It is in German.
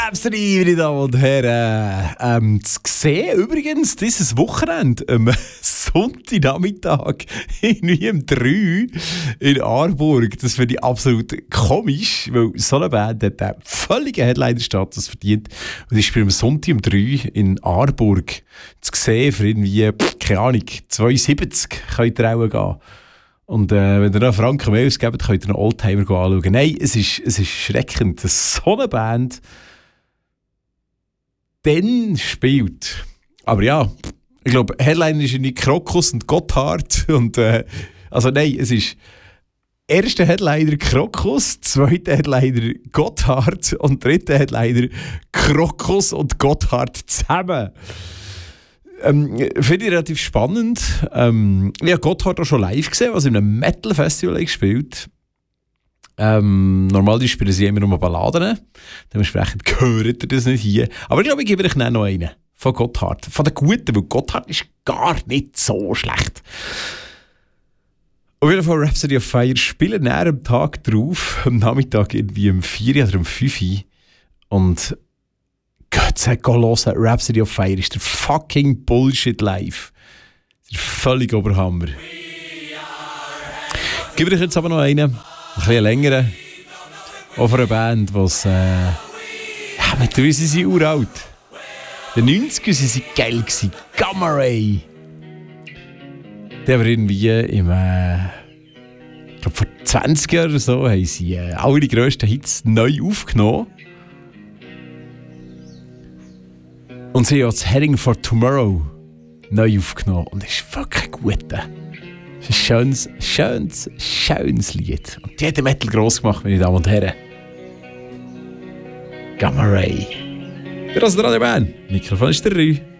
Rhapsody, meine Damen und Herren. Zu sehen übrigens dieses Wochenende, am Sonntagnachmittag, irgendwie um 3 in Aarburg. Das finde ich absolut komisch, weil so eine Band hat einen völligen Headliner-Status verdient. Und ich spiele am Sonntag um 3 in Aarburg zu sehen für irgendwie, keine Ahnung, 2,70 könnt ihr auch gehen. Und wenn ihr noch Franken mehr ausgebt, könnt ihr einen Oldtimer anschauen. Nein, es ist schreckend, dass so eine Band dann spielt. Aber ja, ich glaube, Headliner ist nicht Krokus und Gotthard. Und, also nein, es ist erster Headliner Krokus, zweiter Headliner Gotthard und dritter Headliner Krokus und Gotthard zusammen. Finde ich relativ spannend. Ich habe Gotthard auch schon live gesehen, was in einem Metal-Festival gespielt. Normalerweise spielen sie immer nur Balladen. Dementsprechend gehört ihr das nicht hier. Aber ich glaube, ich gebe euch noch einen von Gotthard. Von den Guten, weil Gotthard ist gar nicht so schlecht. Auf jeden Fall Rhapsody of Fire spielen näher am Tag drauf, am Nachmittag irgendwie um 4 oder um 5 Uhr. Und Gott sei Dank, hören, Rhapsody of Fire ist der fucking Bullshit live. Das ist völlig Oberhammer. Ich gebe euch jetzt aber noch einen bisschen längeren. Auch von einer Band, die mit uns sind sie uralt. In den 90ern waren sie geil. Gamma Ray. Die haben irgendwie ich glaube vor 20 Jahren oder so haben sie alle die grössten Hits neu aufgenommen. Und sie haben auch das Heading for Tomorrow neu aufgenommen. Und das ist wirklich gut. Das ist ein schönes Lied. Und die hat den Metal gross gemacht, meine Damen und Herren. Gamma Ray. Der Radio Bern. Mikrofon ist der Rü.